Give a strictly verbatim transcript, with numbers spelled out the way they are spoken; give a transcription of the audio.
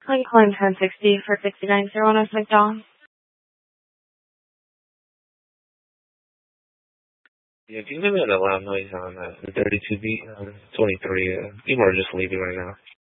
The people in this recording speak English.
Lincoln ten sixty for sixty-nine zero one McDonald. Yeah, if you give me a loud noise on uh, the thirty-two beat, uh, twenty-three, uh, people are just leaving right now.